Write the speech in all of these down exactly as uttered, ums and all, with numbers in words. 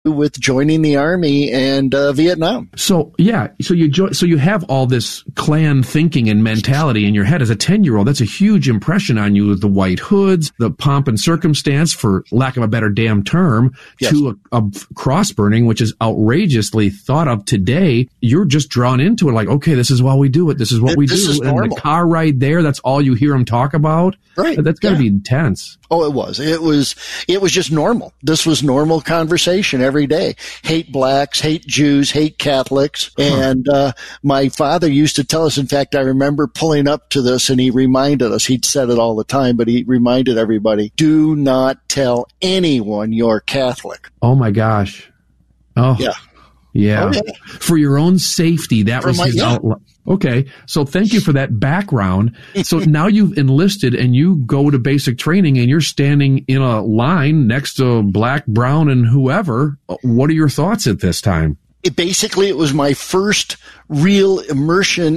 with joining the Army and uh, Vietnam. So, yeah, so you jo- so you have all this clan thinking and mentality in your head as a ten-year-old. That's a huge impression on you, the white hoods, the pomp and circumstance, for lack of a better damn term, yes. to a, a cross burning, which is outrageously thought of today. You're just drawn into it like, okay, this is how we do it. This is what we this do. And the car ride there, that's all you hear them talk about. Right. That's got to yeah. be intense. Oh, it was. It was, it was just normal. This was normal conversation every day. Hate blacks, hate Jews, hate Catholics. Huh. And, uh, my father used to tell us, in fact, I remember pulling up to this and he reminded us, he'd said it all the time, but he reminded everybody, do not tell anyone you're Catholic. Oh my gosh. Oh, yeah. Yeah. Oh, yeah. For your own safety. That for was my, his yeah. outline. Okay. So thank you for that background. So now you've enlisted and you go to basic training and you're standing in a line next to black, brown, and whoever. What are your thoughts at this time? It basically, it was my first real immersion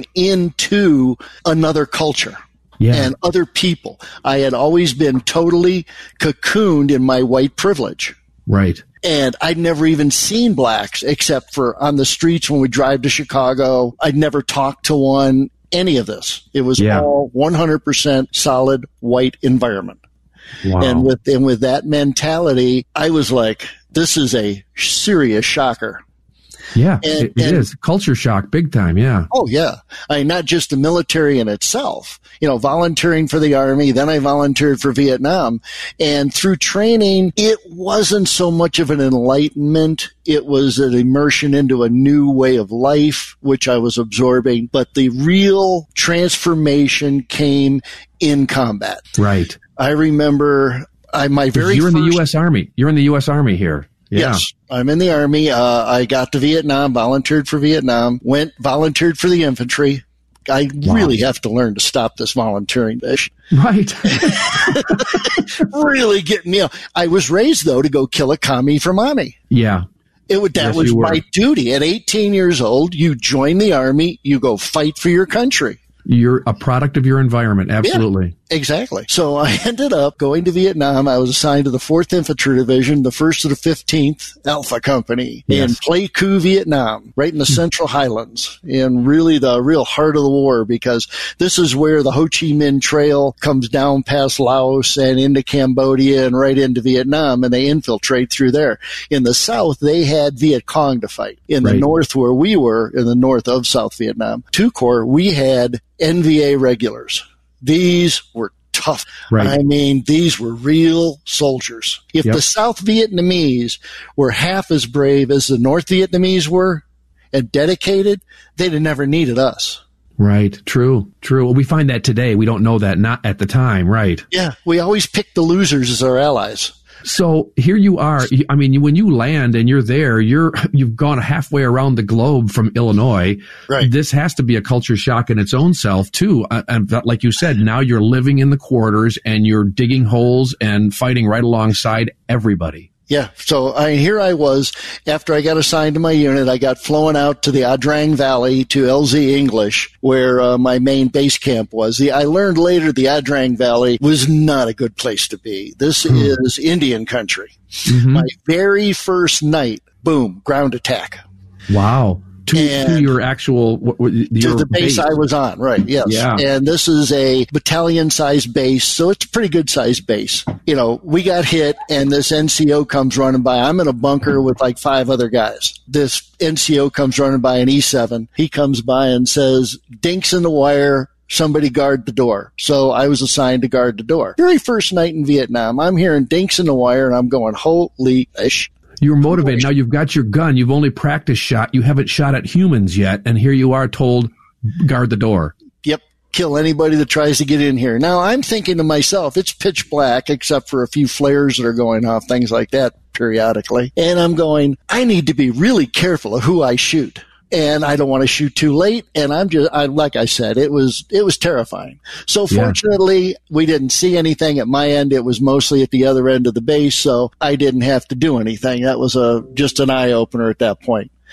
into another culture. Yeah. And other people. I had always been totally cocooned in my white privilege. Right. And I'd never even seen blacks except for on the streets when we drive to Chicago. I'd never talked to one, any of this. It was yeah. all one hundred percent solid white environment. Wow. And with, and with that mentality, I was like, this is a serious shocker. Yeah, and, it, it and, is. Culture shock, big time, yeah. Oh, yeah. I mean, not just the military in itself. You know, volunteering for the Army, then I volunteered for Vietnam. And through training, it wasn't so much of an enlightenment. It was an immersion into a new way of life, which I was absorbing. But the real transformation came in combat. Right. I remember I, my very You're first... in the U S Army. You're in the U S Army here. Yeah. Yes, I'm in the Army. Uh, I got to Vietnam, volunteered for Vietnam, went volunteered for the infantry. I wow. really have to learn to stop this volunteering dish. Right. Really getting me. You know, I was raised, though, to go kill a commie for mommy. Yeah. It would, that yes, was my duty. At eighteen years old, you join the Army, you go fight for your country. You're a product of your environment. Absolutely. Yeah, exactly. So I ended up going to Vietnam. I was assigned to the fourth Infantry Division, the first to the fifteenth Alpha Company yes. in Pleiku, Vietnam, right in the Central Highlands, in really the real heart of the war, because this is where the Ho Chi Minh Trail comes down past Laos and into Cambodia and right into Vietnam, and they infiltrate through there. In the south, they had Viet Cong to fight. In right. the north, where we were, in the north of South Vietnam, two Corps, we had N V A regulars. These were tough. Right. I mean, these were real soldiers. If yep. the South Vietnamese were half as brave as the North Vietnamese were and dedicated, they'd have never needed us. Right. True. True. Well, we find that today. We don't know that, not at the time. Right. Yeah. We always pick the losers as our allies. So here you are. I mean, when you land and you're there, you're, you've gone halfway around the globe from Illinois. Right. This has to be a culture shock in its own self too. And like you said, now you're living in the quarters and you're digging holes and fighting right alongside everybody. Yeah. So I, here I was, after I got assigned to my unit, I got flown out to the Adrang Valley to L Z English, where uh, my main base camp was. The, I learned later the Adrang Valley was not a good place to be. This hmm. is Indian country. Mm-hmm. My very first night, boom, ground attack. Wow. To, to your actual what, your to the base, base I was on, right? Yes, yeah. And this is a battalion-sized base, so it's a pretty good-sized base. You know, we got hit, and this N C O comes running by. I'm in a bunker with like five other guys. This N C O comes running by an E seven. He comes by and says, "Dinks in the wire. Somebody guard the door." So I was assigned to guard the door. Very first night in Vietnam, I'm hearing dinks in the wire, and I'm going, "Holy ish." You're motivated. Now you've got your gun. You've only practiced shot. You haven't shot at humans yet. And here you are told, guard the door. Yep. Kill anybody that tries to get in here. Now I'm thinking to myself, it's pitch black except for a few flares that are going off, things like that periodically. And I'm going, I need to be really careful of who I shoot. And I don't want to shoot too late. And I'm just, I, like I said, it was, it was terrifying. So fortunately, yeah. we didn't see anything at my end. It was mostly at the other end of the base. So I didn't have to do anything. That was a, just an eye opener at that point.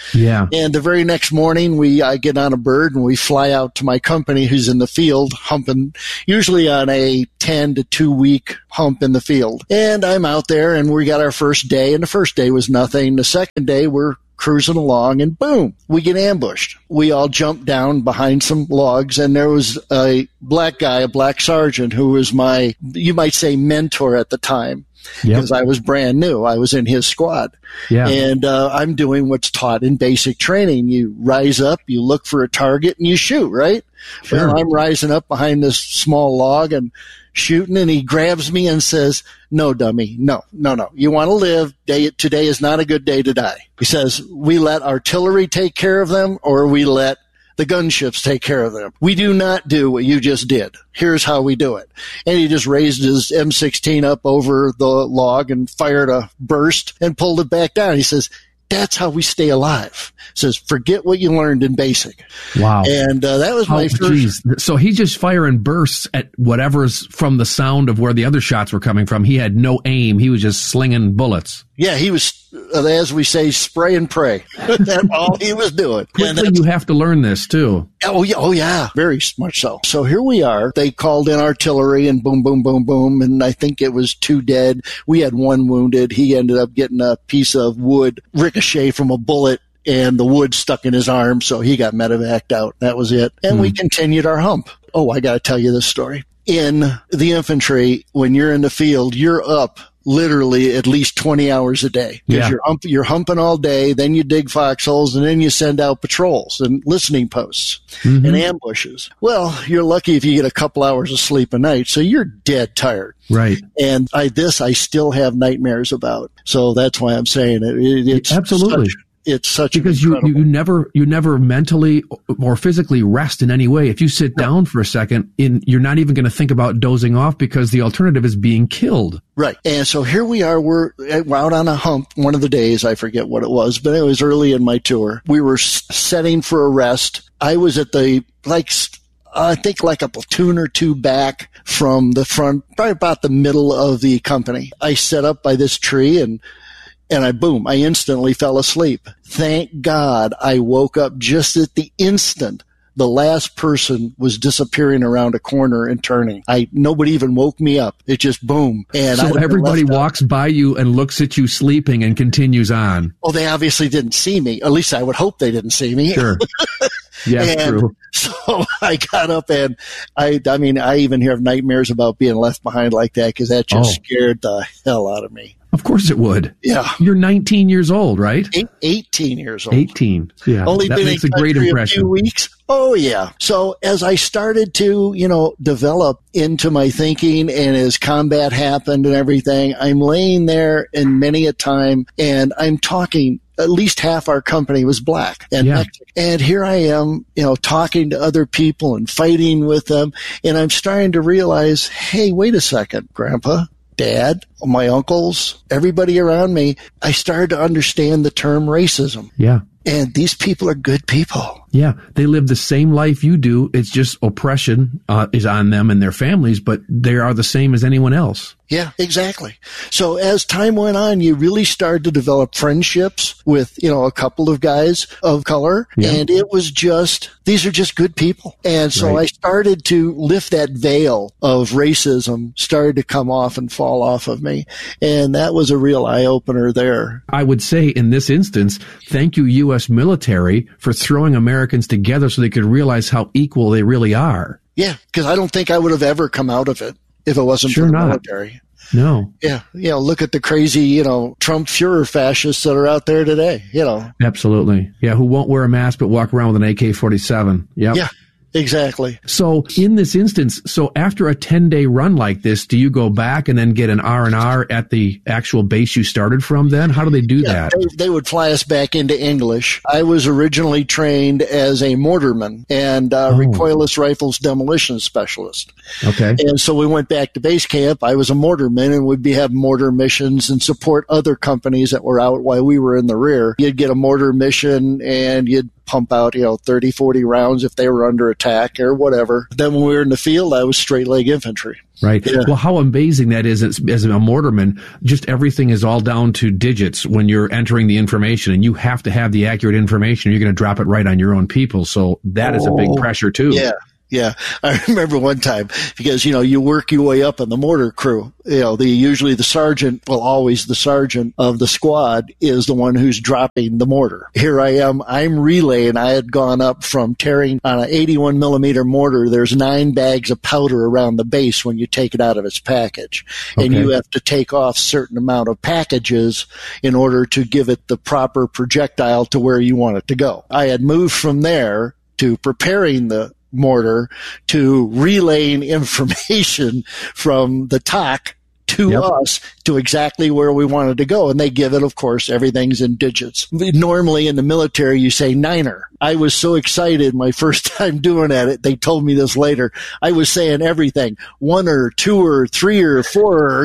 Yeah. And the very next morning, we I get on a bird and we fly out to my company who's in the field humping, usually on a ten to two week hump in the field. And I'm out there and we got our first day, and the first day was nothing. The second day, we're cruising along and boom, we get ambushed. We all jump down behind some logs, and there was a black guy, a black sergeant, who was my, you might say, mentor at the time. Because yep. I was brand new. I was in his squad. Yeah. And uh, I'm doing what's taught in basic training. You rise up, you look for a target, and you shoot, right? Sure. Well, I'm rising up behind this small log and shooting, and he grabs me and says, no, dummy, no, no, no. You want to live. Day, today is not a good day to die. He says, we let artillery take care of them, or we let the gunships take care of them. We do not do what you just did. Here's how we do it. And he just raised his M sixteen up over the log and fired a burst and pulled it back down. He says, that's how we stay alive. Says, forget what you learned in basic. Wow. And uh, that was my oh, first. Geez. So he's just firing bursts at whatever's from the sound of where the other shots were coming from. He had no aim. He was just slinging bullets. Yeah, he was, uh, as we say, spray and pray. That's all he was doing. Quickly, you have to learn this, too. Oh, yeah, oh, yeah, very much so. So here we are. They called in artillery and boom, boom, boom, boom, and I think it was two dead. We had one wounded. He ended up getting a piece of wood ricochet from a bullet, and the wood stuck in his arm, so he got medevaced out. That was it. And hmm. we continued our hump. Oh, I got to tell you this story. In the infantry, when you're in the field, you're up literally at least twenty hours a day. Because yeah. you're, hump, you're humping all day, then you dig foxholes, and then you send out patrols and listening posts mm-hmm. and ambushes. Well, you're lucky if you get a couple hours of sleep a night, so you're dead tired. Right. And I, this I still have nightmares about. So that's why I'm saying it. it it's Absolutely. Such, It's such because you, you never you never mentally or physically rest in any way. If you sit down for a second, in you're not even going to think about dozing off because the alternative is being killed. Right. And so here we are. We're, we're out on a hump one of the days. I forget what it was, but it was early in my tour. We were setting for a rest. I was at the like. I think like a platoon or two back from the front, probably about the middle of the company. I set up by this tree and. And I, boom, I instantly fell asleep. Thank God I woke up just at the instant the last person was disappearing around a corner and turning. I nobody even woke me up. It just boom. And so everybody walks up by you and looks at you sleeping and continues on. Oh, they obviously didn't see me. At least I would hope they didn't see me. Sure. Yeah, and true. So I got up and I, I mean, I even have nightmares about being left behind like that because that just oh. scared the hell out of me. Of course it would. Yeah. You're nineteen years old, right? Eight, eighteen years old. eighteen. Yeah. Only that been makes in a great impression. A few weeks. Oh, yeah. So as I started to, you know, develop into my thinking and as combat happened and everything, I'm laying there in many a time and I'm talking. At least half our company was black and yeah. Mexican. And here I am, you know, talking to other people and fighting with them. And I'm starting to realize, hey, wait a second, Grandpa, Dad, my uncles, everybody around me. I started to understand the term racism. Yeah. And these people are good people. Yeah, they live the same life you do. It's just oppression uh, is on them and their families, but they are the same as anyone else. Yeah, exactly. So as time went on, you really started to develop friendships with, you know, a couple of guys of color. Yeah. And it was just, these are just good people. And so right. I started to lift that veil of racism, started to come off and fall off of me. And that was a real eye-opener there. I would say in this instance, thank you, U S military, for throwing Americans together so they could realize how equal they really are. Yeah, because I don't think I would have ever come out of it if it wasn't sure for the not. military. No. Yeah. You know, look at the crazy, you know, Trump Fuhrer fascists that are out there today, you know. Absolutely. Yeah, who won't wear a mask but walk around with an A K forty-seven. Yep. Yeah. Exactly. So in this instance, so after a ten-day run like this, do you go back and then get an R and R at the actual base you started from then? How do they do yeah, that? They, they would fly us back into English. I was originally trained as a mortarman and uh, oh. recoilless rifles demolition specialist. Okay. And so we went back to base camp. I was a mortarman and we'd be have mortar missions and support other companies that were out while we were in the rear. You'd get a mortar mission and you'd pump out, you know, thirty, forty rounds if they were under attack or whatever. Then when we were in the field, I was straight leg infantry. Right. Yeah. Well, how amazing that is as, as a mortarman. Just everything is all down to digits when you're entering the information, and you have to have the accurate information. You're going to drop it right on your own people. So that oh, is a big pressure too. Yeah. Yeah, I remember one time because, you know, you work your way up in the mortar crew. You know, the usually the sergeant, well, always the sergeant of the squad is the one who's dropping the mortar. Here I am, I'm relaying. I had gone up from tearing on an eighty-one millimeter mortar. There's nine bags of powder around the base when you take it out of its package. Okay. And you have to take off certain amount of packages in order to give it the proper projectile to where you want it to go. I had moved from there to preparing the mortar to relaying information from the T O C to yep. us to exactly where we wanted to go. And they give it, of course, everything's in digits. Normally in the military, you say niner. I was so excited my first time doing it. They told me this later. I was saying everything, one or two or three or four.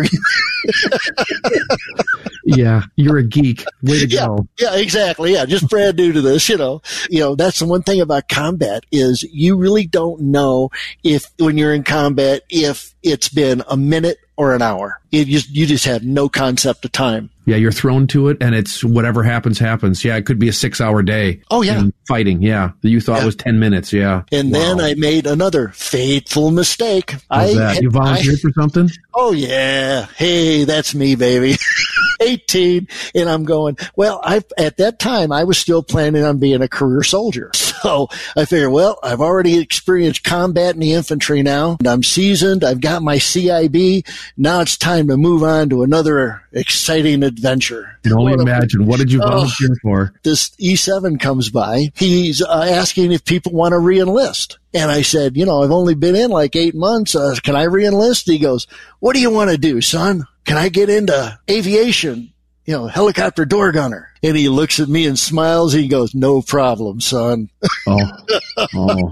Yeah, you're a geek. Way to yeah, go. Yeah, exactly. Yeah, just brand new to this, you know. You know, that's the one thing about combat is you really don't know if, when you're in combat, if it's been a minute or an hour. It just, you just have no concept of time. Yeah, you're thrown to it, and it's whatever happens, happens. Yeah, it could be a six-hour day. Oh, yeah. Fighting, yeah. You thought yeah. it was ten minutes, yeah. And wow. then I made another fateful mistake. How's I that? had, You volunteered I, for something? Oh, yeah. Hey, that's me, baby. eighteen, and I'm going, well, I at that time, I was still planning on being a career soldier. So I figured, well, I've already experienced combat in the infantry now, and I'm seasoned. I've got my C I B. Now it's time to move on to another exciting adventure. You can only imagine. What did you volunteer oh, for? This E seven comes by. He's uh, asking if people want to re-enlist. And I said, you know, I've only been in like eight months. Uh, can I re-enlist? He goes, what do you want to do, son? Can I get into aviation? You know, helicopter door gunner. And he looks at me and smiles. He goes, no problem, son. Oh, oh.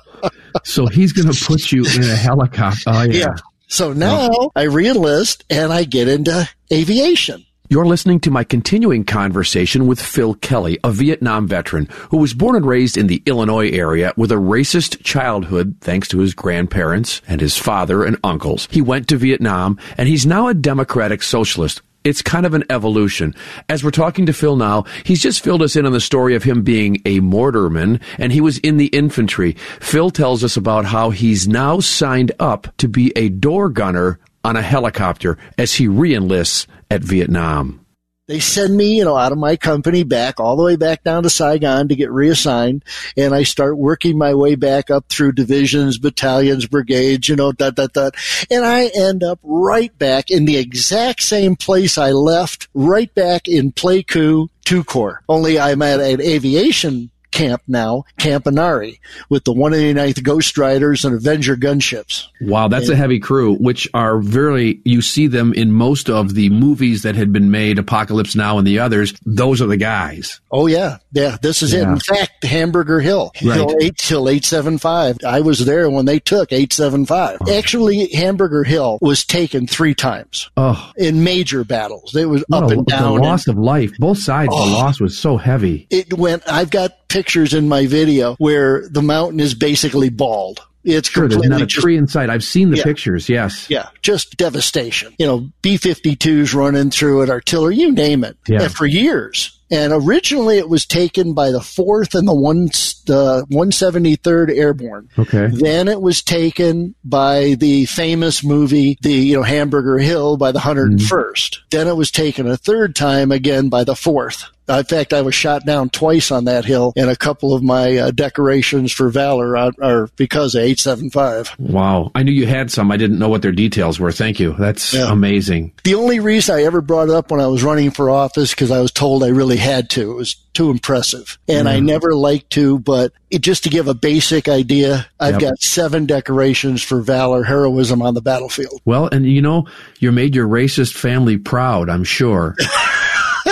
So he's going to put you in a helicopter. Oh, yeah. yeah. So now oh. I re-enlist and I get into aviation. You're listening to my continuing conversation with Phil Kelly, a Vietnam veteran who was born and raised in the Illinois area with a racist childhood thanks to his grandparents and his father and uncles. He went to Vietnam, and he's now a democratic socialist. It's kind of an evolution. As we're talking to Phil now, he's just filled us in on the story of him being a mortarman, and he was in the infantry. Phil tells us about how he's now signed up to be a door gunner on a helicopter as he re-enlists at Vietnam. They send me, you know, out of my company back all the way back down to Saigon to get reassigned, and I start working my way back up through divisions, battalions, brigades, you know, dot, dot, dot. And I end up right back in the exact same place I left, right back in Pleiku, two Corps. Only I'm at an aviation camp now, Camp Anari, with the one eighty-ninth Ghost Riders and Avenger gunships. Wow, that's and, a heavy crew, which are very, you see them in most of the movies that had been made, Apocalypse Now and the others. Those are the guys. Oh, yeah. Yeah, this is yeah. it. In fact, Hamburger Hill, right. Hill eight till eight seventy-five. I was there when they took eight seventy-five. Oh. Actually, Hamburger Hill was taken three times oh. in major battles. It was what up a, and down. The loss and, of life. Both sides, oh, the loss was so heavy. It went, I've got pictures in my video where the mountain is basically bald. It's sure, completely there's not a just, tree in sight. I've seen the yeah, pictures, yes. Yeah, just devastation. You know, B fifty-twos running through it, artillery, you name it, yeah. and for years. And originally it was taken by the fourth and the one, uh, one seventy-third Airborne. Okay. Then it was taken by the famous movie, the, you know, Hamburger Hill by the one hundred first. Mm-hmm. Then it was taken a third time again by the fourth. In fact, I was shot down twice on that hill, and a couple of my uh, decorations for valor are, are because of eight seventy-five. Wow. I knew you had some. I didn't know what their details were. Thank you. That's yeah. amazing. The only reason I ever brought it up when I was running for office, because I was told I really had to. It was too impressive. And mm. I never liked to, but it, just to give a basic idea, I've yep. got seven decorations for valor, heroism on the battlefield. Well, and you know, you made your racist family proud, I'm sure.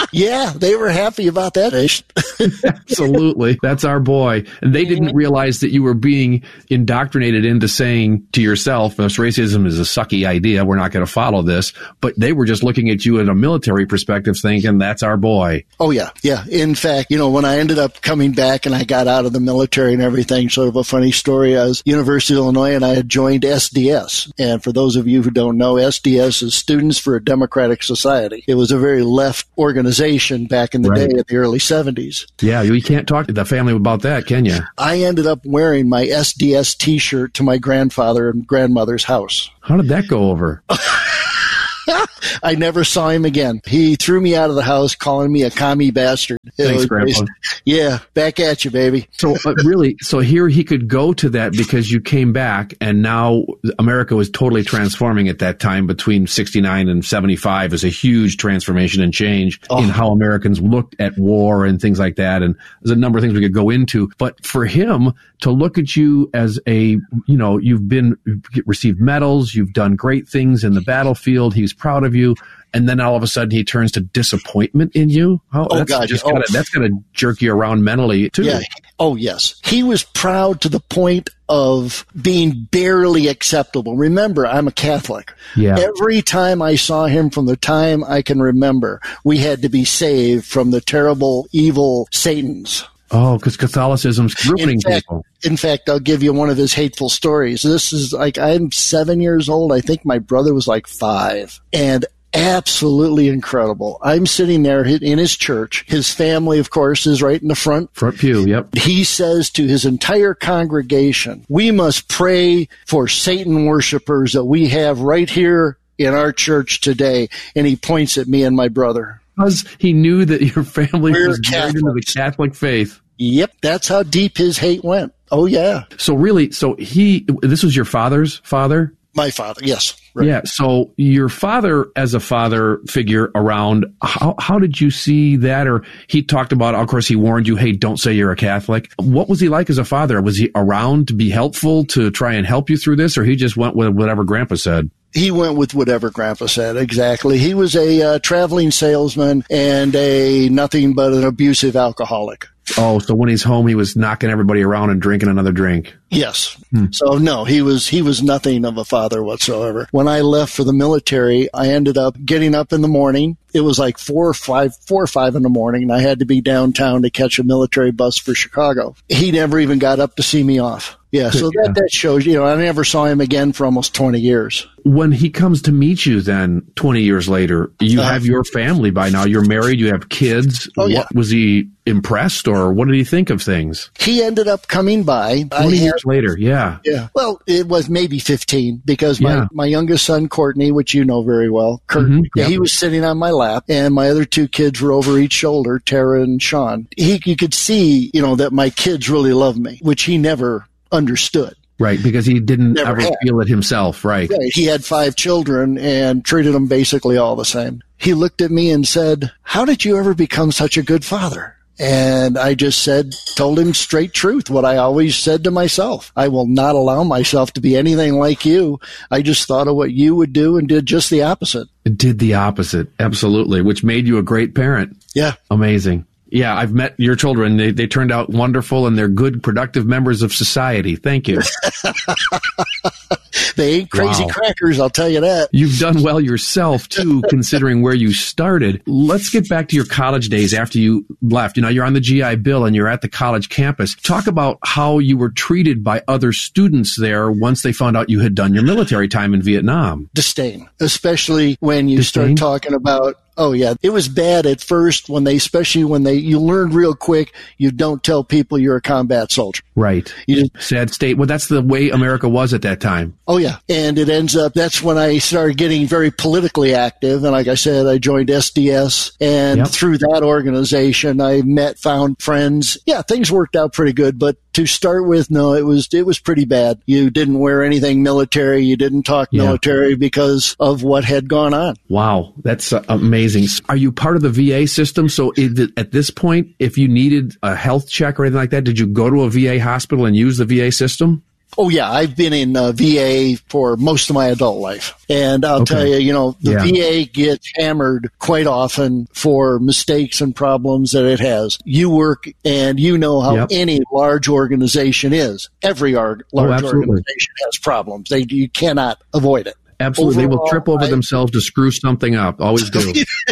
Yeah, they were happy about that. Absolutely. That's our boy. And they didn't realize that you were being indoctrinated into saying to yourself, this racism is a sucky idea. We're not going to follow this. But they were just looking at you in a military perspective thinking, that's our boy. Oh, yeah. Yeah. In fact, you know, when I ended up coming back and I got out of the military and everything, sort of a funny story, I was University of Illinois and I had joined S D S. And for those of you who don't know, S D S is Students for a Democratic Society. It was a very left organization back in the right. day in the early seventies. Yeah, you can't talk to the family about that, can you? I ended up wearing my S D S T-shirt to my grandfather and grandmother's house. How did that go over? I never saw him again. He threw me out of the house, calling me a commie bastard. Thanks, Grandpa. Yeah, back at you, baby. So uh, really, so here he could go to that because you came back, and now America was totally transforming at that time. Between sixty-nine and seventy-five is a huge transformation and change oh. in how Americans looked at war and things like that. And there's a number of things we could go into. But for him to look at you as a, you know, you've been you've received medals, you've done great things in the battlefield. He's proud of you. And then all of a sudden he turns to disappointment in you. Oh, oh that's God. Just oh. gotta, that's going to jerk you around mentally too. Yeah. Oh, yes. He was proud to the point of being barely acceptable. Remember, I'm a Catholic. Yeah. Every time I saw him from the time I can remember, we had to be saved from the terrible, evil Satans. Oh, because Catholicism's ruining in fact, people. In fact, I'll give you one of his hateful stories. This is like, I'm seven years old. I think my brother was like five. And absolutely incredible. I'm sitting there in his church. His family, of course, is right in the front. Front pew, yep. He says to his entire congregation, we must pray for Satan worshipers that we have right here in our church today. And he points at me and my brother. Because he knew that your family We're was married into the Catholic faith. Yep, that's how deep his hate went. Oh, yeah. So really, so he, this was your father's father? My father, yes. Right. Yeah, so your father as a father figure around, how how did you see that? Or he talked about, of course, he warned you, hey, don't say you're a Catholic. What was he like as a father? Was he around to be helpful, to try and help you through this, or he just went with whatever Grandpa said? He went with whatever Grandpa said, exactly. He was a uh, traveling salesman and a nothing but an abusive alcoholic. Oh, so when he's home, he was knocking everybody around and drinking another drink. Yes. Hmm. So no, he was he was nothing of a father whatsoever. When I left for the military, I ended up getting up in the morning. It was like four or five, four or five in the morning, and I had to be downtown to catch a military bus for Chicago. He never even got up to see me off. Yeah, so that, that shows, you know, I never saw him again for almost twenty years. When he comes to meet you then, twenty years later, you uh, have your family by now. You're married, you have kids. Oh, yeah. What, was he impressed, or what did he think of things? He ended up coming by. twenty years later, yeah. Yeah. Well, it was maybe fifteen, because my, yeah. my youngest son, Courtney, which you know very well, Kurt, mm-hmm. yep. he was sitting on my lap, and my other two kids were over each shoulder, Tara and Sean. He, you could see, you know, that my kids really loved me, which he never understood. Right, because he didn't Never ever had. feel it himself, right. Right. He had five children and treated them basically all the same. He looked at me and said, how did you ever become such a good father? And I just said, told him straight truth, what I always said to myself. I will not allow myself to be anything like you. I just thought of what you would do and did just the opposite. It did the opposite, absolutely, which made you a great parent. Yeah. Amazing. Yeah, I've met your children. They they turned out wonderful, and they're good, productive members of society. Thank you. They ain't crazy wow. crackers, I'll tell you that. You've done well yourself, too, considering where you started. Let's get back to your college days after you left. You know, you're on the G I Bill, and you're at the college campus. Talk about how you were treated by other students there once they found out you had done your military time in Vietnam. Disdain, especially when you Disdain? start talking about, oh, yeah, it was bad at first when they, especially when they, you learned real quick, you don't tell people you're a combat soldier. Right. You just, Sad state. Well, that's the way America was at that time. Oh, yeah. And it ends up, that's when I started getting very politically active. And like I said, I joined S D S. And yep. through that organization, I met, found friends. Yeah, things worked out pretty good. But to start with, no, it was it was pretty bad. You didn't wear anything military. You didn't talk yeah. military because of what had gone on. Wow. That's uh, amazing. Are you part of the V A system? So it, at this point, if you needed a health check or anything like that, did you go to a V A hospital and use the V A system? Oh, yeah. I've been in uh, V A for most of my adult life. And I'll okay. tell you, you know, the yeah. V A gets hammered quite often for mistakes and problems that it has. You work and you know how yep. any large organization is. Every large oh, organization has problems. They You cannot avoid it. Absolutely. Overall, they will trip over I, themselves to screw something up. Always do.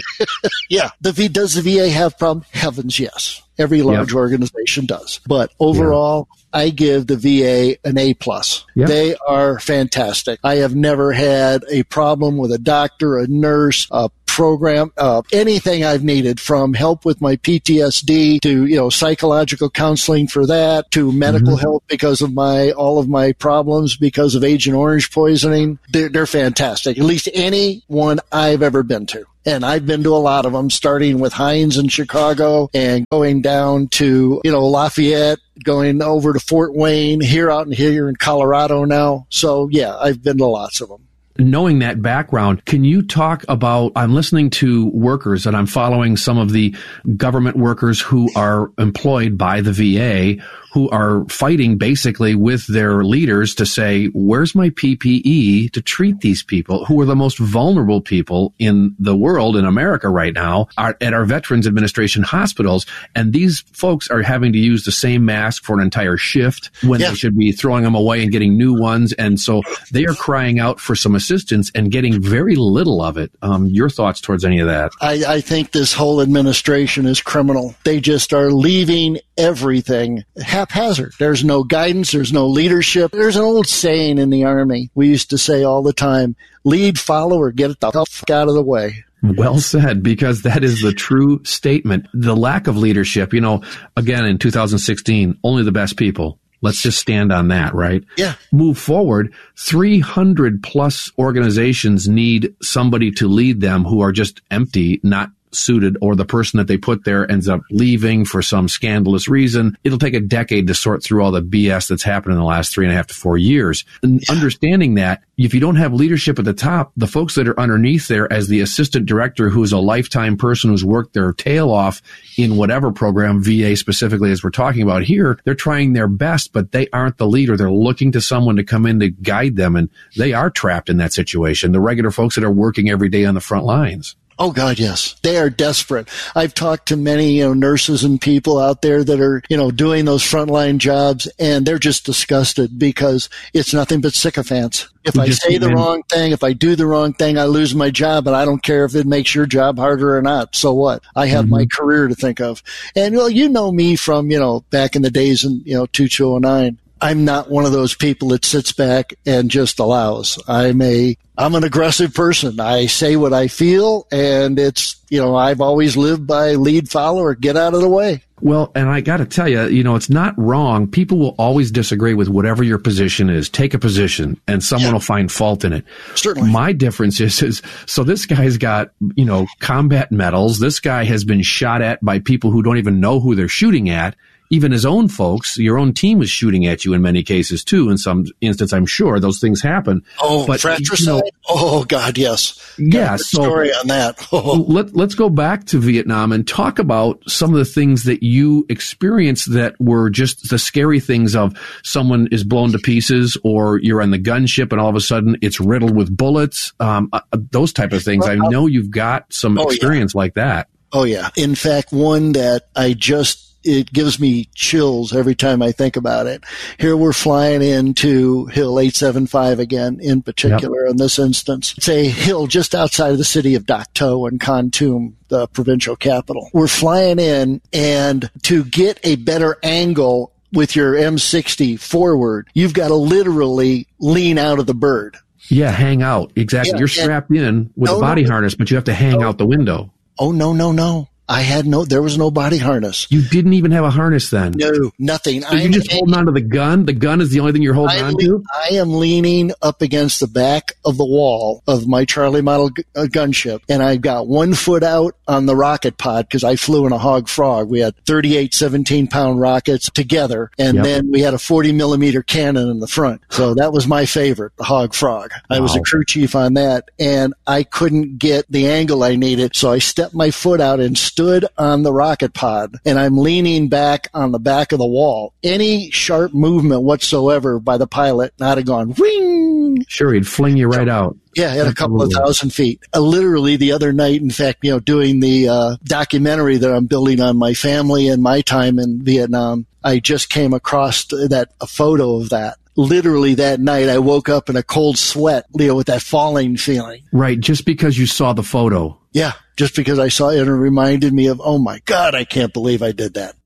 yeah. The v, does the V A have problems? Heavens, yes. Every large yep. organization does. But overall, yeah. I give the V A an A plus. Yep. They are fantastic. I have never had a problem with a doctor, a nurse, a program, uh, anything I've needed, from help with my P T S D to, you know, psychological counseling for that, to medical mm-hmm. help because of my, all of my problems because of Agent Orange poisoning. They're, they're fantastic. At least any one I've ever been to. And I've been to a lot of them, starting with Hines in Chicago and going down to, you know, Lafayette, going over to Fort Wayne, here out in here in Colorado now. So, yeah, I've been to lots of them. Knowing that background, can you talk about, I'm listening to workers and I'm following some of the government workers who are employed by the V A, who are fighting basically with their leaders to say, where's my P P E to treat these people who are the most vulnerable people in the world, in America right now, are at our Veterans Administration hospitals. And these folks are having to use the same mask for an entire shift when yeah. they should be throwing them away and getting new ones. And so they are crying out for some assistance and getting very little of it. Um, your thoughts towards any of that? I, I think this whole administration is criminal. They just are leaving everything haphazard. There's no guidance. There's no leadership. There's an old saying in the Army we used to say all the time, lead, follow, or get the fuck out of the way. Well said, because that is the true statement. The lack of leadership, you know, again, in two thousand sixteen, only the best people. Let's just stand on that, right? Yeah. Move forward. three hundred plus organizations need somebody to lead them who are just empty, not suited, or the person that they put there ends up leaving for some scandalous reason. It'll take a decade to sort through all the B S that's happened in the last three and a half to four years. And yeah. understanding that, if you don't have leadership at the top, the folks that are underneath there as the assistant director, who is a lifetime person who's worked their tail off in whatever program, V A specifically, as we're talking about here, they're trying their best, but they aren't the leader. They're looking to someone to come in to guide them, and they are trapped in that situation. The regular folks that are working every day on the front lines. Oh, God, yes. They are desperate. I've talked to many, you know, nurses and people out there that are, you know, doing those frontline jobs, and they're just disgusted because it's nothing but sycophants. If I say the wrong thing, if I do the wrong thing, I lose my job, and I don't care if it makes your job harder or not. So what? I have mm-hmm. my career to think of. And, well, you know me from, you know, back in the days in, you know, two two oh nine. I'm not one of those people that sits back and just allows. I'm a, I'm an aggressive person. I say what I feel, and it's, you know, I've always lived by lead, follow, or get out of the way. Well, and I got to tell you, you know, it's not wrong. People will always disagree with whatever your position is. Take a position, and someone yeah. will find fault in it. Certainly. My difference is, is, so this guy's got, you know, combat medals. This guy has been shot at by people who don't even know who they're shooting at. Even his own folks, your own team is shooting at you in many cases, too. In some instance, I'm sure those things happen. Oh, but, fratricide? You know, oh, God, yes. Yeah, so story on that. Oh. Let, let's go back to Vietnam and talk about some of the things that you experienced that were just the scary things of someone is blown to pieces, or you're on the gunship and all of a sudden it's riddled with bullets, um, uh, those type of things. Well, I know you've got some oh, experience yeah. like that. Oh, yeah. In fact, one that I just it gives me chills every time I think about it. Here we're flying into Hill eight seventy-five again, in particular, yep. in this instance. It's a hill just outside of the city of Dak To in Kon Tum, the provincial capital. We're flying in, and to get a better angle with your M sixty forward, you've got to literally lean out of the bird. Yeah, hang out. Exactly. Yeah, You're strapped in with no, a body no, harness, but you have to hang no. out the window. Oh, no, no, no. I had no, there was no body harness. You didn't even have a harness then? No, nothing. So you're just holding on to the gun? The gun is the only thing you're holding on to? I am leaning up against the back of the wall of my Charlie model g- uh, gunship, and I've got one foot out on the rocket pod because I flew in a Hog Frog. We had thirty-eight seventeen-pound rockets together, and yep. then we had a forty millimeter cannon in the front. So that was my favorite, the Hog Frog. I wow. was a crew chief on that, and I couldn't get the angle I needed, so I stepped my foot out and stood on the rocket pod and I'm leaning back on the back of the wall, any sharp movement whatsoever by the pilot, and I'd have gone, wing! Sure, he'd fling you right out. Yeah, at a couple of thousand feet. Uh, literally the other night, in fact, you know, doing the uh, documentary that I'm building on my family and my time in Vietnam, I just came across that a photo of that. Literally that night, I woke up in a cold sweat, you know, with that falling feeling. Right, just because you saw the photo. Yeah, just because I saw it, and it reminded me of, oh my God, I can't believe I did that.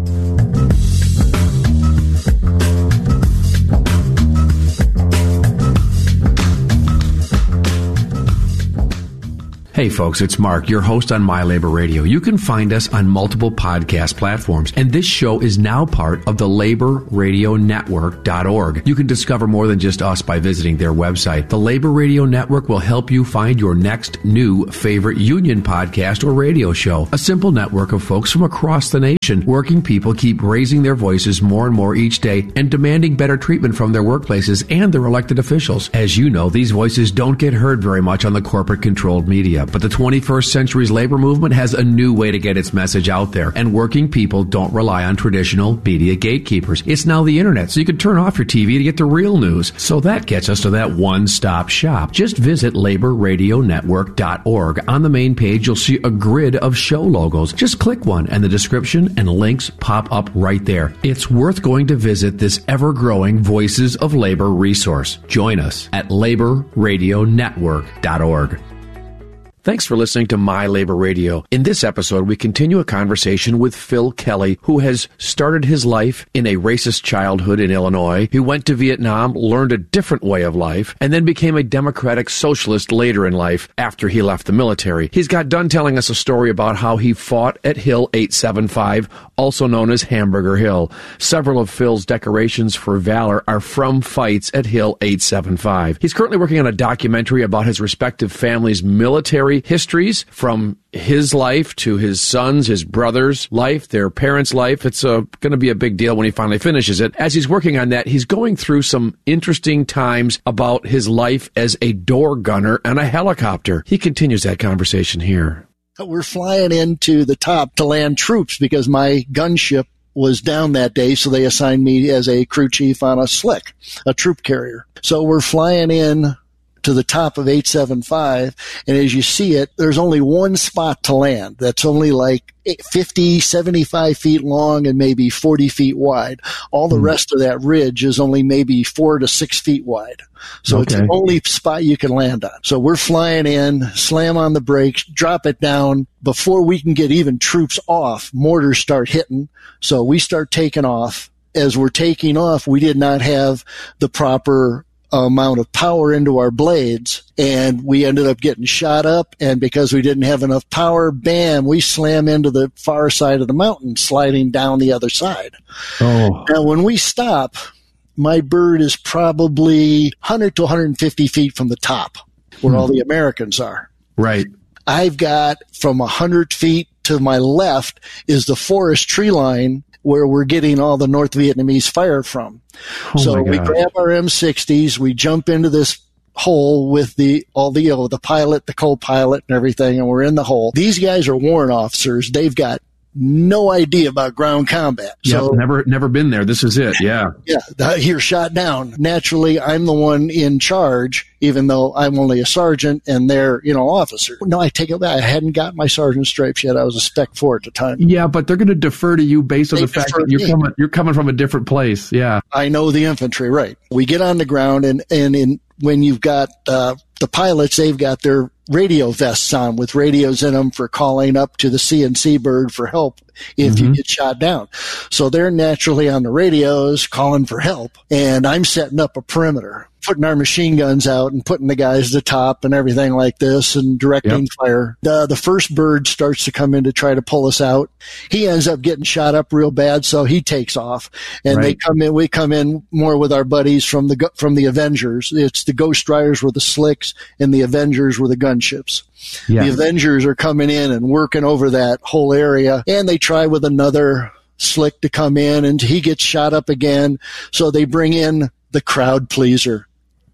Hey folks, it's Mark, your host on My Labor Radio. You can find us on multiple podcast platforms, and this show is now part of the labor radio network dot org. You can discover more than just us by visiting their website. The Labor Radio Network will help you find your next new favorite union podcast or radio show. A simple network of folks from across the nation. Working people keep raising their voices more and more each day and demanding better treatment from their workplaces and their elected officials. As you know, these voices don't get heard very much on the corporate-controlled media. But the twenty-first century's labor movement has a new way to get its message out there, and working people don't rely on traditional media gatekeepers. It's now the internet, so you can turn off your T V to get the real news. So that gets us to that one-stop shop. Just visit labor radio network dot org. On the main page, you'll see a grid of show logos. Just click one, and the description and links pop up right there. It's worth going to visit this ever-growing Voices of Labor resource. Join us at labor radio network dot org. Thanks for listening to My Labor Radio. In this episode, we continue a conversation with Phil Kelly, who has started his life in a racist childhood in Illinois. He went to Vietnam, learned a different way of life, and then became a democratic socialist later in life after he left the military. He's got done telling us a story about how he fought at Hill eight seventy-five, also known as Hamburger Hill. Several of Phil's decorations for valor are from fights at Hill eight seventy-five. He's currently working on a documentary about his respective families' military histories, from his life to his sons, his brother's life, their parents' life. It's uh, going to be a big deal when he finally finishes it. As he's working on that, he's going through some interesting times about his life as a door gunner and a helicopter. He continues that conversation here. We're flying into the top to land troops because my gunship was down that day, so they assigned me as a crew chief on a Slick, a troop carrier. So we're flying in to the top of eight seventy-five, and as you see it, there's only one spot to land that's only like fifty, seventy-five feet long and maybe forty feet wide. All the mm. rest of that ridge is only maybe four to six feet wide. So okay. It's the only spot you can land on. So we're flying in, slam on the brakes, drop it down. Before we can get even troops off, mortars start hitting. So we start taking off. As we're taking off, we did not have the proper amount of power into our blades, and we ended up getting shot up, and because we didn't have enough power, bam, we slam into the far side of the mountain, sliding down the other side. Oh. Now, when we stop, my bird is probably one hundred to one hundred fifty feet from the top, where hmm. all the Americans are. Right. I've got from one hundred feet to my left is the forest tree line where we're getting all the North Vietnamese fire from. Oh so we grab our M sixties, we jump into this hole with the all the you know, the pilot, the co-pilot, and everything, and we're in the hole. These guys are warrant officers. They've got no idea about ground combat. Yeah, so, never never been there. This is it. Yeah. Yeah, you're shot down. Naturally, I'm the one in charge, even though I'm only a sergeant and they're, you know, officer. No, I take it back. I hadn't got my sergeant stripes yet. I was a spec four at the time. Yeah, but they're going to defer to you based on they the fact that you're coming, you're coming from a different place. Yeah. I know the infantry, right. We get on the ground, and, and in when you've got uh, the pilots, they've got their radio vests on with radios in them for calling up to the C and C bird for help if mm-hmm. you get shot down. So they're naturally on the radios calling for help, and I'm setting up a perimeter, putting our machine guns out and putting the guys at the top and everything like this and directing yep. fire. The, the first bird starts to come in to try to pull us out. He ends up getting shot up real bad, so he takes off. And right. they come in, we come in more with our buddies from the, from the Avengers. It's the Ghost Riders were the Slicks and the Avengers were the gunships. Yeah. The Avengers are coming in and working over that whole area, and they try with another Slick to come in, and he gets shot up again. So they bring in the crowd pleaser,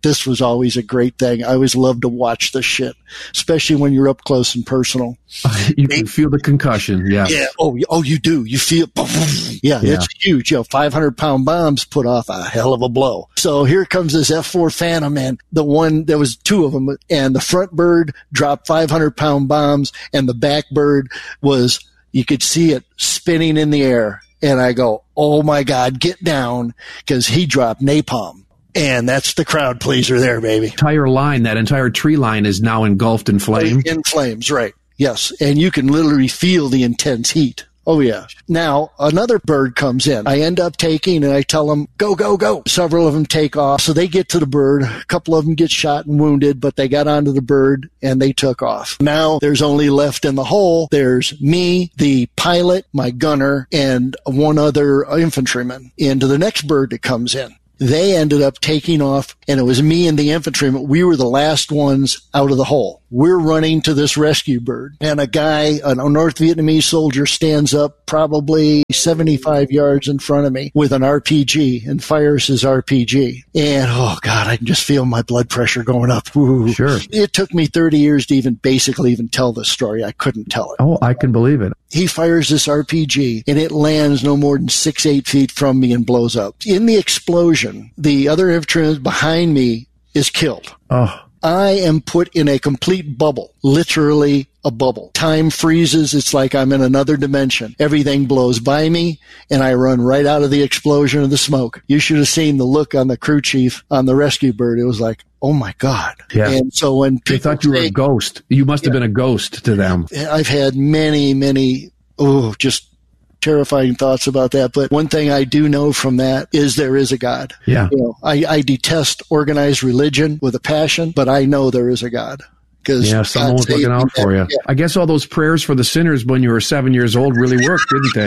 this was always a great thing. I always loved to watch this shit, especially when you're up close and personal. You can feel the concussion, yeah. Yeah. Oh, oh, you do. You feel, yeah, Yeah. it's huge. You know, five hundred pound bombs put off a hell of a blow. So here comes this F four Phantom, and the one, there was two of them, and the front bird dropped five hundred pound bombs, and the back bird was, you could see it spinning in the air. And I go, oh my God, get down, because he dropped napalm. And that's the crowd pleaser there, baby. Entire line, that entire tree line is now engulfed in flame. In flames, right. Yes. And you can literally feel the intense heat. Oh, yeah. Now, another bird comes in. I end up taking, and I tell them, go, go, go. Several of them take off. So they get to the bird. A couple of them get shot and wounded, but they got onto the bird, and they took off. Now, there's only left in the hole, there's me, the pilot, my gunner, and one other infantryman into the next bird that comes in. They ended up taking off, and it was me and the infantryman. We were the last ones out of the hole. We're running to this rescue bird, and a guy, a North Vietnamese soldier, stands up probably seventy-five yards in front of me with an R P G and fires his R P G. And, oh, God, I can just feel my blood pressure going up. Ooh. Sure. It took me thirty years to even basically even tell this story. I couldn't tell it. Oh, I can believe it. He fires this R P G, and it lands no more than six, eight feet from me and blows up. In the explosion, the other infantryman behind me is killed. Oh. I am put in a complete bubble, literally a bubble. Time freezes. It's like I'm in another dimension. Everything blows by me, and I run right out of the explosion of the smoke. You should have seen the look on the crew chief on the rescue bird. It was like, oh, my God. Yeah. And so when people They thought you were say, a ghost. You must have Yeah. been a ghost to them. I've had many, many, oh, just terrifying thoughts about that. But one thing I do know from that is there is a God. Yeah. You know, I, I detest organized religion with a passion, but I know there is a God. Yeah, someone was looking out for you. Yeah. I guess all those prayers for the sinners when you were seven years old really worked, didn't they?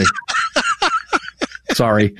Sorry.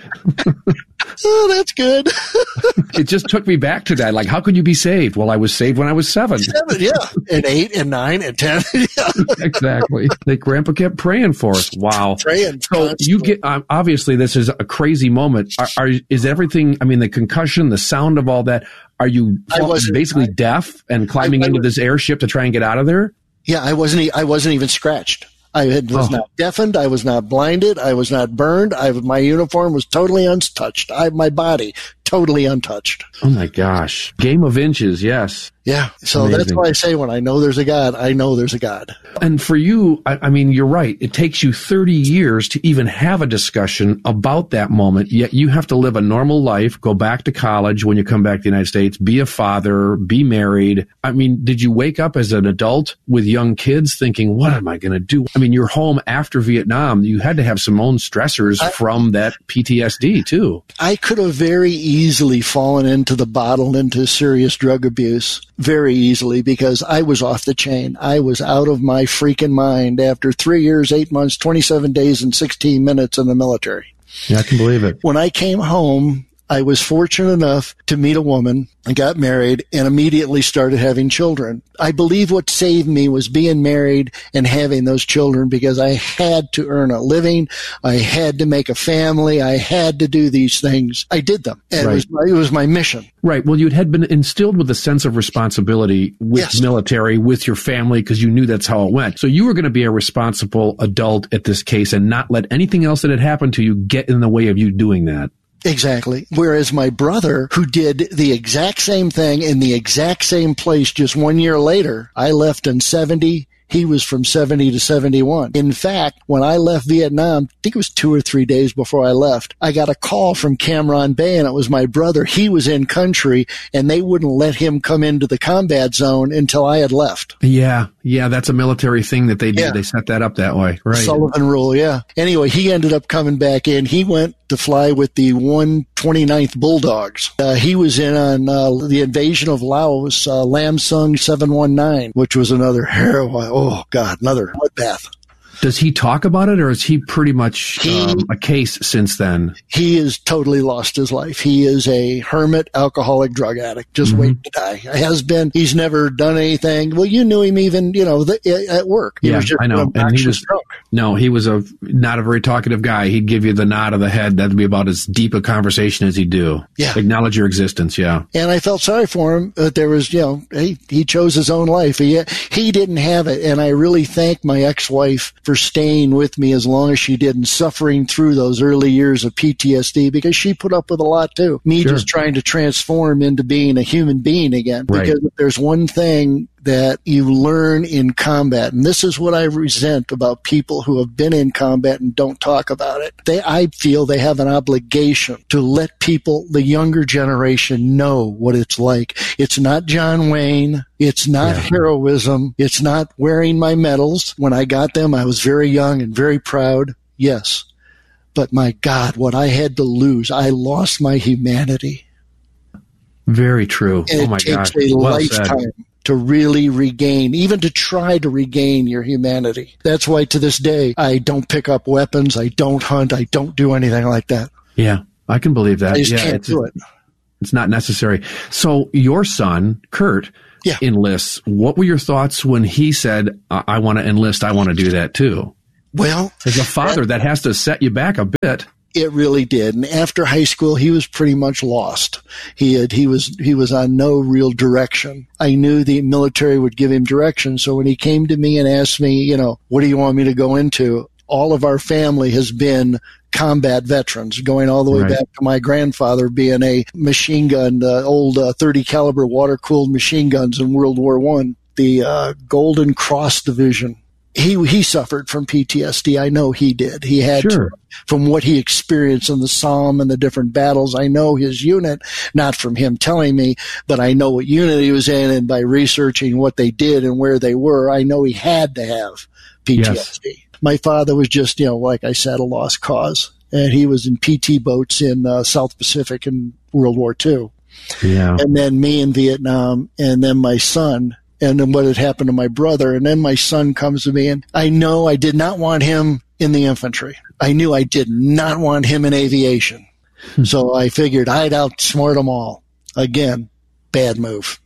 Oh, that's good. It just took me back to that. Like, how could you be saved? Well, I was saved when I was seven. Seven, yeah. And eight and nine and ten. Yeah. Exactly. Like, Grandpa kept praying for us. Wow. Praying. So you get, um, obviously this is a crazy moment. Are, are is everything, I mean, the concussion, the sound of all that, are you basically I, deaf and climbing I, I, into this airship to try and get out of there? Yeah, I wasn't, I wasn't even scratched. I had, was oh. not deafened. I was not blinded. I was not burned. I, my uniform was totally untouched. I, my body totally untouched. Oh my gosh. Game of inches. Yes. Yeah. So Amazing. That's why I say when I know there's a God, I know there's a God. And for you, I, I mean, you're right. It takes you thirty years to even have a discussion about that moment. Yet you have to live a normal life, go back to college when you come back to the United States, be a father, be married. I mean, did you wake up as an adult with young kids thinking, what am I going to do? I mean, you're home after Vietnam. You had to have some own stressors I, from that P T S D too. I could have very easily fallen into the bottle, into serious drug abuse. Very easily, because I was off the chain. I was out of my freaking mind after three years, eight months, twenty-seven days, and sixteen minutes in the military. Yeah, I can believe it. When I came home, I was fortunate enough to meet a woman and got married and immediately started having children. I believe what saved me was being married and having those children, because I had to earn a living. I had to make a family. I had to do these things. I did them. And right. it was my, it was my mission. Right. Well, you had been instilled with a sense of responsibility with yes. military, with your family, because you knew that's how it went. So you were going to be a responsible adult at this case and not let anything else that had happened to you get in the way of you doing that. Exactly. Whereas my brother, who did the exact same thing in the exact same place just one year later, I left in seventy. He was from seventy to seventy-one. In fact, when I left Vietnam, I think it was two or three days before I left, I got a call from Cam Ranh Bay, and it was my brother. He was in country, and they wouldn't let him come into the combat zone until I had left. Yeah, yeah, that's a military thing that they did. Yeah. They set that up that way. Right. Sullivan Rule, yeah. Anyway, he ended up coming back in. He went to fly with the one twenty-ninth Bulldogs. Uh, he was in on uh, the invasion of Laos, uh, Lam Sung seven one nine, which was another heroin. Oh, God, another bloodbath. Does he talk about it, or is he pretty much he, um, a case since then? He has totally lost his life. He is a hermit, alcoholic, drug addict, just mm-hmm. waiting to die. Has been. He's never done anything. Well, you knew him even, you know, the, at work. He yeah, was just I know. And he was drunk. No, he was a not a very talkative guy. He'd give you the nod of the head. That'd be about as deep a conversation as he'd do. Yeah. Acknowledge your existence, yeah. And I felt sorry for him. But there was, you know, he, he chose his own life. He, he didn't have it. And I really thank my ex-wife for staying with me as long as she did and suffering through those early years of P T S D, because she put up with a lot too. Me Sure. just trying to transform into being a human being again. Right. Because if there's one thing that you learn in combat, and this is what I resent about people who have been in combat and don't talk about it. They, I feel they have an obligation to let people, the younger generation, know what it's like. It's not John Wayne. It's not Yeah. heroism. It's not wearing my medals. When I got them, I was very young and very proud. Yes. But my God, what I had to lose, I lost my humanity. Very true. And oh, my it takes God. a Well lifetime said. to really regain, even to try to regain your humanity. That's why to this day, I don't pick up weapons. I don't hunt. I don't do anything like that. Yeah, I can believe that. I just yeah, can't it's, do it. It's not necessary. So your son, Kurt, Yeah. enlists. What were your thoughts when he said, I, I want to enlist, I want to do that too? Well, As a father, that, that has to set you back a bit. it really did. And after high school, he was pretty much lost. He had, he was, he was on no real direction. I knew the military would give him direction. So when he came to me and asked me, you know, what do you want me to go into? All of our family has been combat veterans, going all the way Right. back to my grandfather being a machine gun, uh, old uh, thirty caliber water cooled machine guns in World War One, the uh, Golden Cross Division. He he suffered from P T S D. I know he did. He had Sure. to, from what he experienced in the Somme and the different battles. I know his unit, not from him telling me, but I know what unit he was in, and by researching what they did and where they were, I know he had to have P T S D. Yes. My father was just, you know, like I said, a lost cause, and he was in P T boats in uh, South Pacific in World War Two. Yeah. And then me in Vietnam, and then my son. And then what had happened to my brother. And then my son comes to me, and I know I did not want him in the infantry. I knew I did not want him in aviation. Hmm. So I figured I'd outsmart them all. Again, bad move.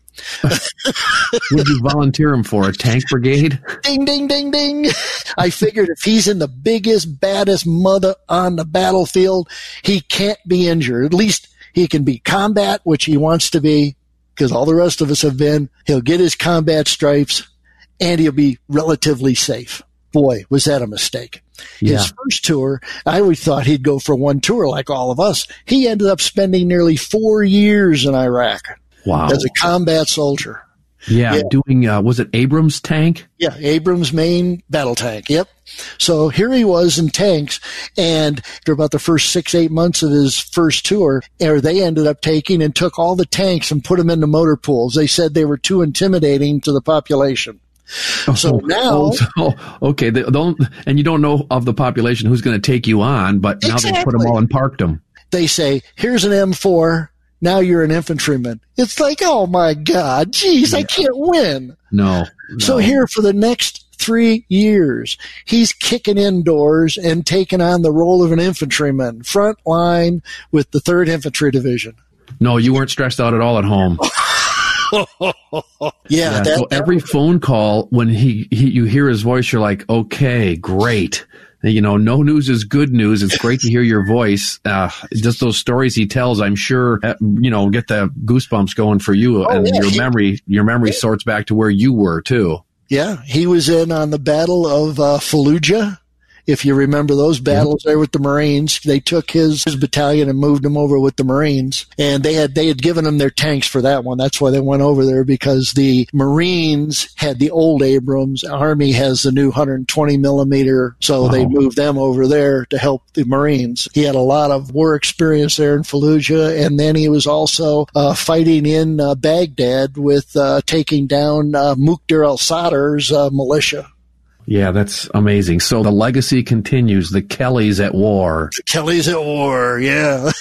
Would you volunteer him for a tank brigade? Ding, ding, ding, ding. I figured if he's in the biggest, baddest mother on the battlefield, he can't be injured. At least he can be combat, which he wants to be, because all the rest of us have been. He'll get his combat stripes, and he'll be relatively safe. Boy, was that a mistake. Yeah. His first tour, I always thought he'd go for one tour like all of us. He ended up spending nearly four years in Iraq. Wow. As a combat soldier. Yeah, Yeah. doing, uh, was it Abrams tank? Yeah, Abrams main battle tank. Yep. So here he was in tanks, and after about the first six, eight months of his first tour, or they ended up taking and took all the tanks and put them into motor pools. They said they were too intimidating to the population. So oh, now, oh, so, okay, they don't, and you don't know of the population who's going to take you on, but now they put them Exactly. all and parked them. they say, here's an M four. Now you're an infantryman. It's like, oh my God, geez, I can't win. No, no. So here for the next three years, he's kicking indoors and taking on the role of an infantryman, front line with the third Infantry Division. No, you weren't stressed out at all at home. yeah, Yeah, that, so every phone call, when he, he you hear his voice, you're like, okay, great. You know, no news is good news. It's great to hear your voice. Uh, just those stories he tells, I'm sure, uh, you know, get the goosebumps going for you. Oh, and yeah, your he- memory, your memory sorts back to where you were too. yeah, he was in on the Battle of uh, Fallujah. If you remember those battles there with the Marines, they took his, his battalion and moved him over with the Marines, and they had they had given him their tanks for that one. That's why they went over there, because the Marines had the old Abrams, Army has the new one twenty millimeter, so Wow. they moved them over there to help the Marines. He had a lot of war experience there in Fallujah, and then he was also uh, fighting in uh, Baghdad with uh, taking down uh, Muqtar al-Sadr's uh, militia. Yeah, that's amazing. So the legacy continues. The Kellys at war. Kelly's at war, yeah.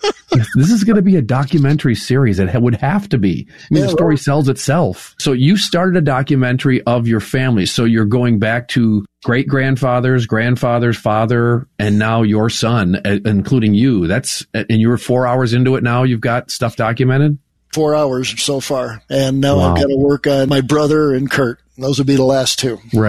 This is going to be a documentary series. It ha- would have to be. I mean, Yeah, the story well- sells itself. So you started a documentary of your family. So you're going back to great grandfathers, grandfather's father, and now your son, uh, including you. That's and you were four hours into it. Now you've got stuff documented. Four hours so far. And now Wow. I've got to work on my brother and Kurt. Those would be the last two. Right.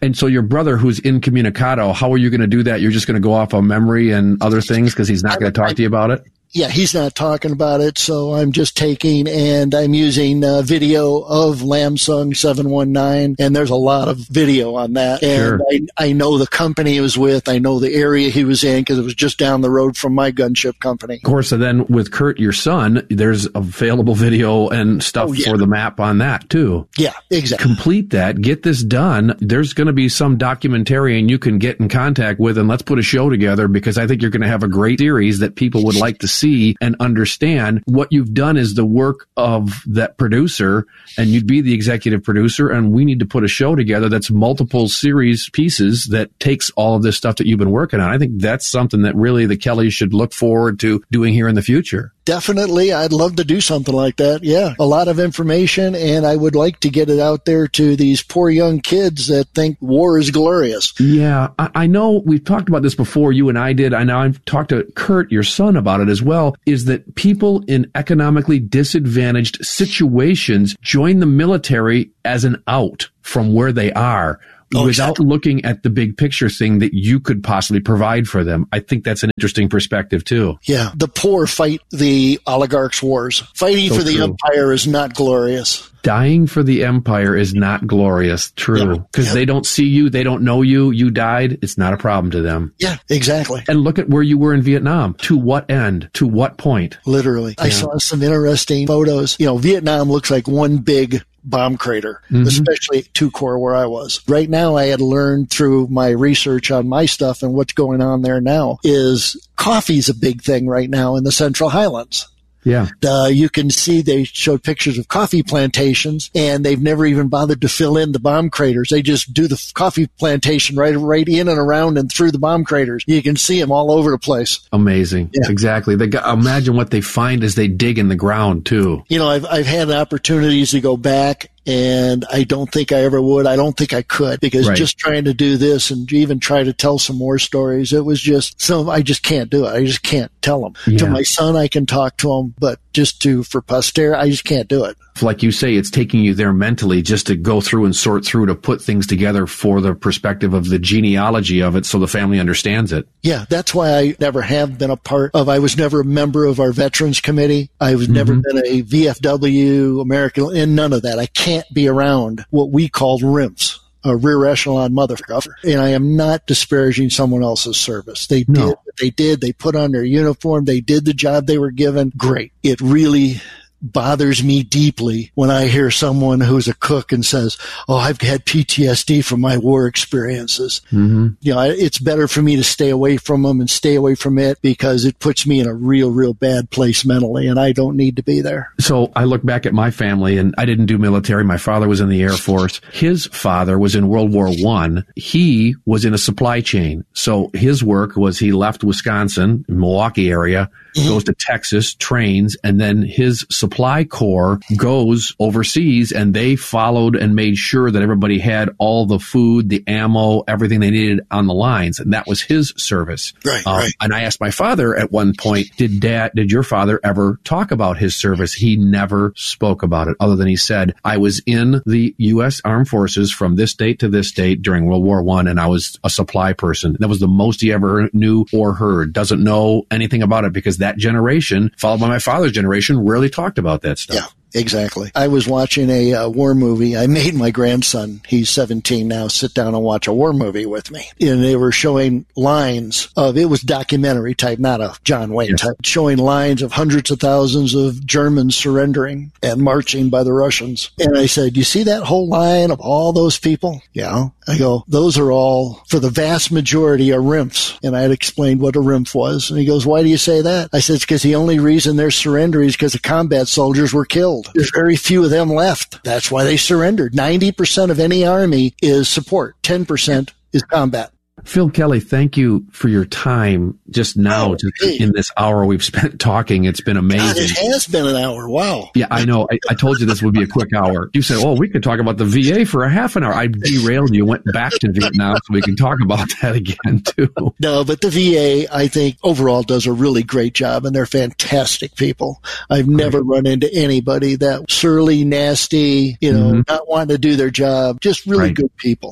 And so your brother who's incommunicado, how are you going to do that? You're just going to go off of memory and other things because he's not going to talk to you about it? Yeah, he's not talking about it, so I'm just taking and I'm using uh, video of Lamsung seven one nine, and there's a lot of video on that. And sure. I, I know the company he was with. I know the area he was in because it was just down the road from my gunship company. Of course, and then with Kurt, your son, there's available video and stuff oh, yeah. for the map on that, too. Yeah, exactly. Complete that. Get this done. There's going to be some documentarian you can get in contact with, and let's put a show together because I think you're going to have a great series that people would like to see. See and understand. What you've done is the work of that producer, and you'd be the executive producer, and we need to put a show together that's multiple series pieces that takes all of this stuff that you've been working on. I think that's something that really the Kellys should look forward to doing here in the future. Definitely. I'd love to do something like that. Yeah. A lot of information, and I would like to get it out there to these poor young kids that think war is glorious. Yeah. I, I know we've talked about this before. You and I did. I know I've talked to Kurt, your son, about it as well, is that people in economically disadvantaged situations join the military as an out from where they are. Oh, without exactly. looking at the big picture thing that you could possibly provide for them. I think that's an interesting perspective, too. Yeah. The poor fight the oligarchs' wars. Fighting so for the true. empire is not glorious. Dying for the empire is not glorious. True. Because yeah. yeah. they don't see you. They don't know you. You died. It's not a problem to them. Yeah, exactly. And look at where you were in Vietnam. To what end? To what point? Literally. Yeah. I saw some interesting photos. You know, Vietnam looks like one big bomb crater, mm-hmm. especially at Two Corps where I was. Right now, I had learned through my research on my stuff and what's going on there now is coffee's a big thing right now in the Central Highlands. Yeah. Uh, you can see they showed pictures of coffee plantations, and they've never even bothered to fill in the bomb craters. They just do the f- coffee plantation right right in and around and through the bomb craters. You can see them all over the place. Amazing. Yeah. Exactly. They got, imagine what they find as they dig in the ground, too. You know, I've I've had opportunities to go back, and I don't think I ever would. I don't think I could, because right. just trying to do this and even try to tell some more stories, it was just some, I just can't do it. I just can't tell them. Yeah. To my son, I can talk to him, but just to, for posterity, I just can't do it. Like you say, it's taking you there mentally just to go through and sort through to put things together for the perspective of the genealogy of it so the family understands it. Yeah, that's why I never have been a part of, I was never a member of our Veterans Committee. I was mm-hmm. never been a V F W, American, and none of that. I can't be around what we called R I M Fs. A rear echelon motherfucker. And I am not disparaging someone else's service. They no. did what they did. They put on their uniform. They did the job they were given. Great. It really bothers me deeply when I hear someone who's a cook and says, oh, I've had P T S D from my war experiences. Mm-hmm. You know, it's better for me to stay away from them and stay away from it because it puts me in a real, real bad place mentally, and I don't need to be there. So I look back at my family, and I didn't do military. My father was in the Air Force. His father was in World War One. He was in a supply chain. So his work was he left Wisconsin, Milwaukee area, mm-hmm. goes to Texas, trains, and then his supply corps goes overseas, and they followed and made sure that everybody had all the food, the ammo, everything they needed on the lines. And that was his service. Right, um, right. And I asked my father at one point, did dad, did your father ever talk about his service? He never spoke about it, other than he said, I was in the U S Armed Forces from this date to this date during World War One, and I was a supply person. That was the most he ever knew or heard. Doesn't know anything about it because that generation, followed by my father's generation, rarely talked about that stuff. Yeah. Exactly. I was watching a uh, war movie. I made my grandson, he's seventeen now, sit down and watch a war movie with me. And they were showing lines of, it was documentary type, not a John Wayne yes. type, showing lines of hundreds of thousands of Germans surrendering and marching by the Russians. And I said, you see that whole line of all those people? Yeah. I go, those are all, for the vast majority, are R I M Fs. And I had explained what a R I M F was. And he goes, why do you say that? I said, it's because the only reason they're surrendering is because the combat soldiers were killed. There's very few of them left. That's why they surrendered. ninety percent of any army is support. ten percent is combat. Phil Kelly, thank you for your time just now, oh, just hey. in this hour we've spent talking. It's been amazing. God, it has been an hour. Wow. Yeah, I know. I, I told you this would be a quick hour. You said, oh, we could talk about the V A for a half an hour. I derailed you, went back to Vietnam so we can talk about that again, too. No, but the V A, I think, overall does a really great job, and they're fantastic people. I've never right. run into anybody that surly, nasty, you know, mm-hmm. not wanting to do their job, just really right. good people.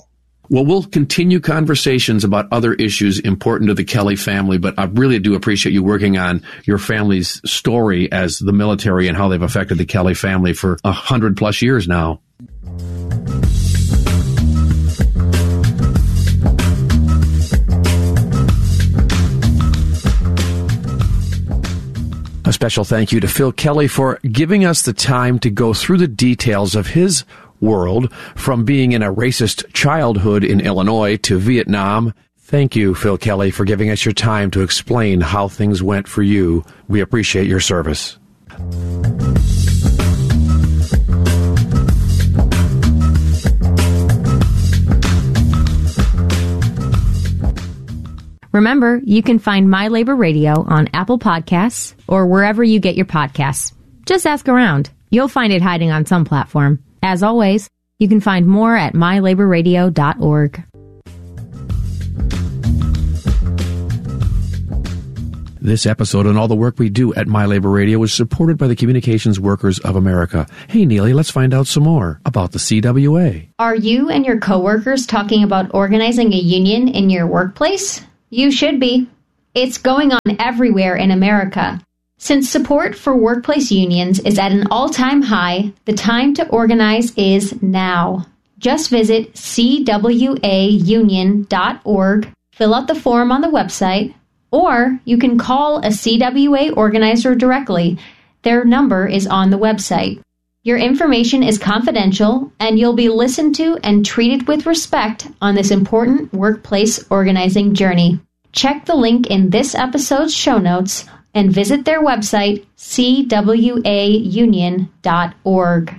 Well, we'll continue conversations about other issues important to the Kelly family, but I really do appreciate you working on your family's story as the military and how they've affected the Kelly family for a hundred plus years now. A special thank you to Phil Kelly for giving us the time to go through the details of his world, from being in a racist childhood in Illinois to Vietnam. Thank you, Phil Kelly, for giving us your time to explain how things went for you. We appreciate your service. Remember, you can find My Labor Radio on Apple Podcasts or wherever you get your podcasts. Just ask around. You'll find it hiding on some platform. As always, you can find more at my labor radio dot org. This episode and all the work we do at My Labor Radio is supported by the Communications Workers of America. Hey, Neely, let's find out some more about the C W A. Are you and your coworkers talking about organizing a union in your workplace? You should be. It's going on everywhere in America. Since support for workplace unions is at an all-time high, the time to organize is now. Just visit c w a union dot org, fill out the form on the website, or you can call a C W A organizer directly. Their number is on the website. Your information is confidential, and you'll be listened to and treated with respect on this important workplace organizing journey. Check the link in this episode's show notes and visit their website, c w a union dot org.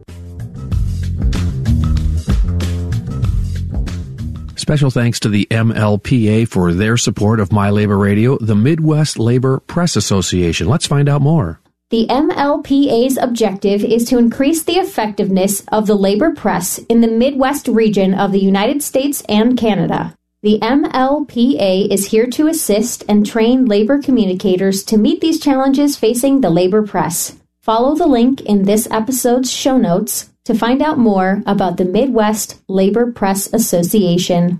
Special thanks to the M L P A for their support of My Labor Radio, the Midwest Labor Press Association. Let's find out more. The M L P A's objective is to increase the effectiveness of the labor press in the Midwest region of the United States and Canada. The M L P A is here to assist and train labor communicators to meet these challenges facing the labor press. Follow the link in this episode's show notes to find out more about the Midwest Labor Press Association.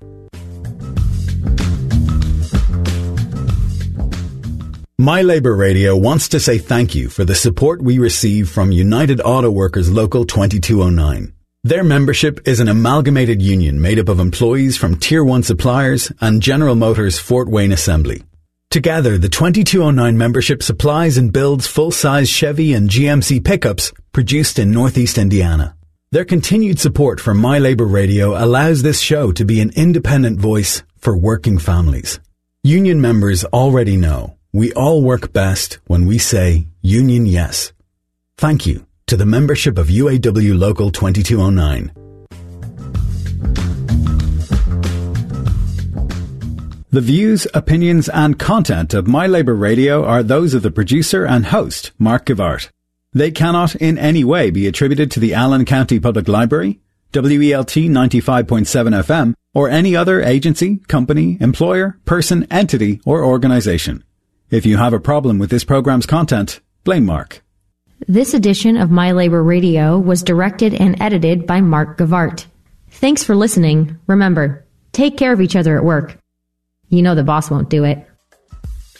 My Labor Radio wants to say thank you for the support we receive from United Auto Workers Local twenty-two oh nine. Their membership is an amalgamated union made up of employees from Tier one suppliers and General Motors Fort Wayne Assembly. Together, the twenty-two oh nine membership supplies and builds full-size Chevy and G M C pickups produced in Northeast Indiana. Their continued support for My Labor Radio allows this show to be an independent voice for working families. Union members already know we all work best when we say union yes. Thank you to the membership of U A W Local twenty-two oh nine. The views, opinions, and content of My Labor Radio are those of the producer and host, Mark Givart. They cannot in any way be attributed to the Allen County Public Library, W E L T ninety-five point seven F M, or any other agency, company, employer, person, entity, or organization. If you have a problem with this program's content, blame Mark. This edition of My Labor Radio was directed and edited by Mark Givart. Thanks for listening. Remember, take care of each other at work. You know the boss won't do it.